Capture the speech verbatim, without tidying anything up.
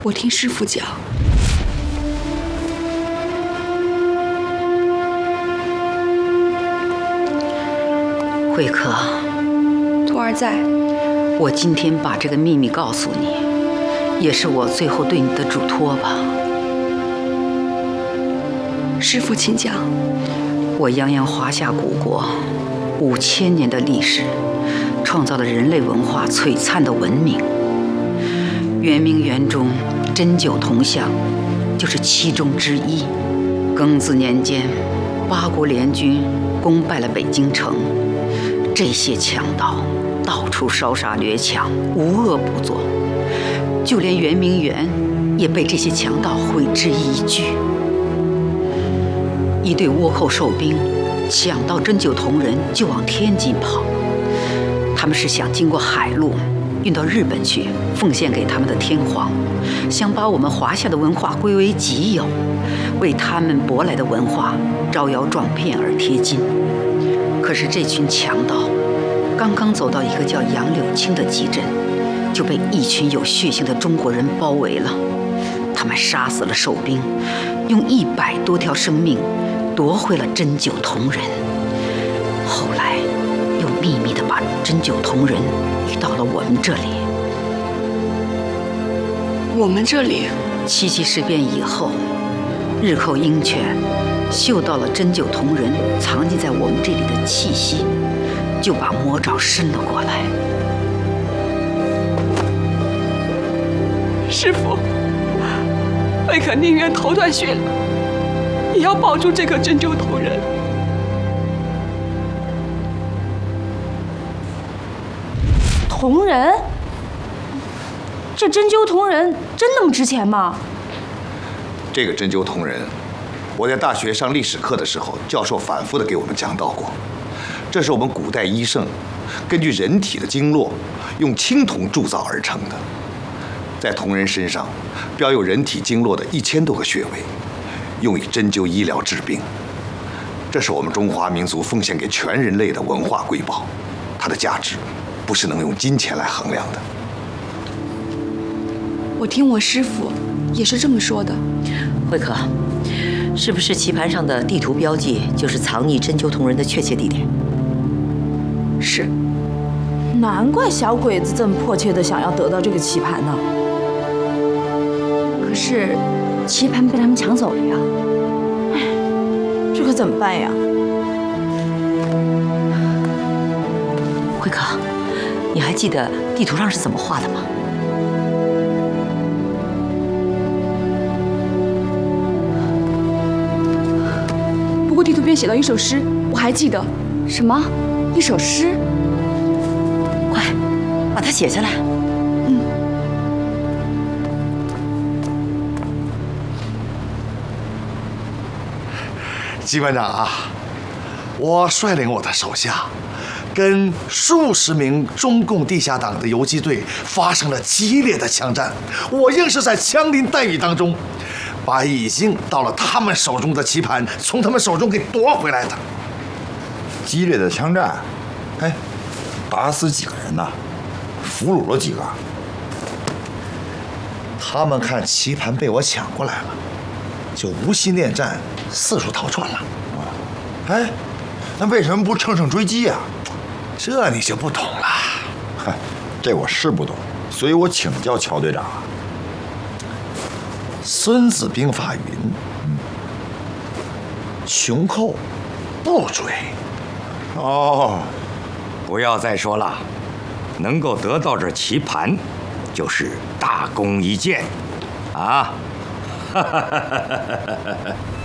我听师父讲， 慧可， 徒儿在。 我今天把这个秘密告诉你，也是我最后对你的嘱托吧。 师父，请讲。 我泱泱华夏古国，五千年的历史，创造了人类文化璀璨的文明。圆明园中针灸铜像，就是其中之一。庚子年间，八国联军攻败了北京城，这些强盗到处烧杀掠抢，无恶不作，就连圆明园也被这些强盗毁之一炬。一队倭寇兽兵抢到针灸铜人就往天津跑，他们是想经过海路运到日本去，奉献给他们的天皇，想把我们华夏的文化归为己有，为他们舶来的文化招摇撞骗而贴金。可是这群强盗刚刚走到一个叫杨柳青的集镇，就被一群有血性的中国人包围了。他们杀死了兽兵，用一百多条生命夺回了针灸铜人。后来又秘密地把针灸铜人移到了我们这里。 我们这里？ 七七事变以后，日寇鹰犬嗅到了针灸铜人藏匿在我们这里的气息，就把魔爪伸了过来。 师父，慧可宁愿头断血流，也要保住这个针灸铜人。 铜人？这针灸铜人真那么值钱吗？ 这个针灸铜人，我在大学上历史课的时候，教授反复的给我们讲到过。这是我们古代医圣根据人体的经络，用青铜铸造而成的。在铜人身上标有人体经络的一千多个穴位，用以针灸医疗治病。这是我们中华民族奉献给全人类的文化瑰宝，它的价值不是能用金钱来衡量的。 我听我师父也是这么说的。 慧可，是不是棋盘上的地图标记就是藏匿针灸铜人的确切地点？ 是。 难怪小鬼子这么迫切的想要得到这个棋盘呢。 可是， 棋盘被他们抢走了呀！哎，这可怎么办呀？ 慧可，你还记得地图上是怎么画的吗？ 不过地图边写到一首诗，我还记得。什么？一首诗？ 快，把它写下来。 嗯。 基班长啊，我率领我的手下，跟数十名中共地下党的游击队发生了激烈的枪战。我硬是在枪林弹雨当中，把已经到了他们手中的棋盘从他们手中给夺回来的。 激烈的枪战，哎，打死几个人呢？俘虏了几个？ 他们看棋盘被我抢过来了，就无心恋战，四处逃窜了。 哎，那为什么不乘胜追击呀？ 这你就不懂了。 嗨，这我是不懂，所以我请教乔队长啊。 《孙子兵法》云：“嗯，穷寇不追。” 哦，不要再说了，能够得到这棋盘，就是大功一件，啊！哈哈哈哈哈哈。